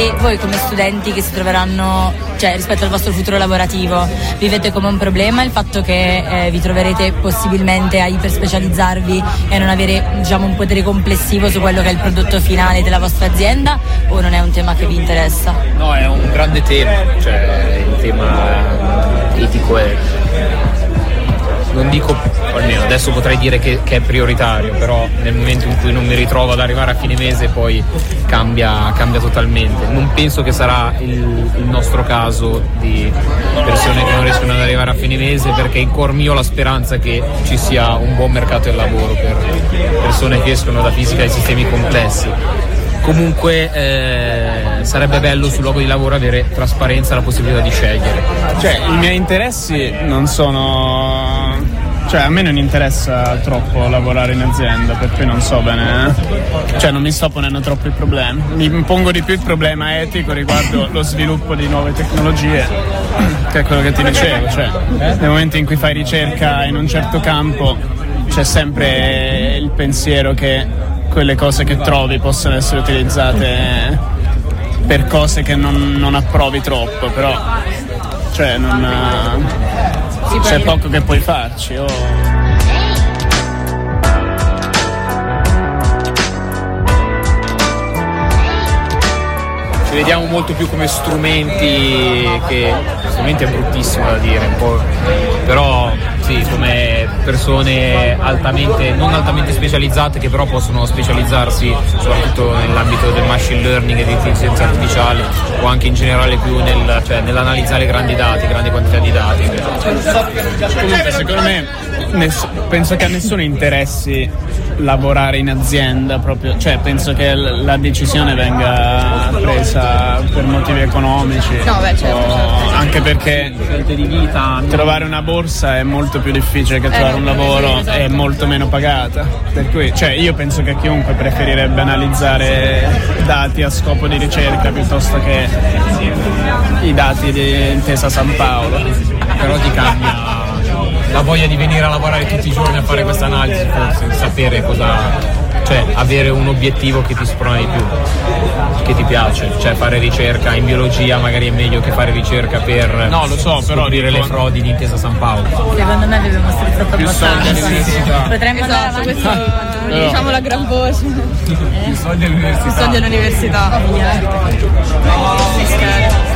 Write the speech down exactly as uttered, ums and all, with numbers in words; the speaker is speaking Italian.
E voi come studenti che si troveranno, cioè rispetto al vostro futuro lavorativo, vivete come un problema il fatto che eh, vi troverete possibilmente a iperspecializzarvi e a non avere, diciamo, un potere complessivo su quello che è il prodotto finale della vostra azienda, o non è un tema che vi interessa? No, è un grande tema, cioè il tema etico è, non dico, almeno adesso potrei dire che, che è prioritario, però nel momento in cui non mi ritrovo ad arrivare a fine mese poi cambia, cambia totalmente. Non penso che sarà il, il nostro caso di persone che non riescono ad arrivare a fine mese, perché in cuor mio ho la speranza che ci sia un buon mercato del lavoro per persone che escono da fisica e sistemi complessi. Comunque eh, sarebbe bello sul luogo di lavoro avere trasparenza e la possibilità di scegliere. Cioè, i miei interessi non sono... Cioè, a me non interessa troppo lavorare in azienda, per cui non so bene... Cioè, non mi sto ponendo troppi problemi. Mi pongo di più il problema etico riguardo lo sviluppo di nuove tecnologie, che è quello che ti dicevo. Cioè, nel momento in cui fai ricerca in un certo campo, c'è sempre il pensiero che quelle cose che trovi possono essere utilizzate per cose che non, non approvi troppo, però cioè non c'è poco che puoi farci. Oh. Ci vediamo molto più come strumenti, che strumenti è bruttissimo da dire un po', però sì, come persone altamente, non altamente specializzate, che però possono specializzarsi soprattutto nell'ambito del machine learning e dell'intelligenza artificiale, o anche in generale più nel, cioè, nell'analizzare grandi dati, grandi quantità di dati. Comunque secondo me ness- penso che a nessuno interessi lavorare in azienda proprio, cioè penso che l- la decisione venga presa per motivi economici. No, beh, certo, o certo. Anche perché Scelte di vita, trovare una borsa è molto più difficile che trovare Eh, un lavoro, esatto. è molto meno pagata, per cui cioè io penso che chiunque preferirebbe analizzare dati a scopo di ricerca piuttosto che i dati di Intesa San Paolo. però ti cambia la voglia di venire a lavorare tutti i giorni a fare questa analisi, forse sapere cosa, cioè avere un obiettivo che ti sprona di più, che ti piace, cioè fare ricerca in biologia magari è meglio che fare ricerca per No, lo so, però scoprire dico- le frodi di Intesa San Paolo. Secondo me abbiamo strizzato Più soldi abbastanza. all'università. Potremmo andare Esatto, avanti questo quanto Però- diciamo la gran voce. I soldi all'università. I soldi all'università. vogliamo. No, si scherza.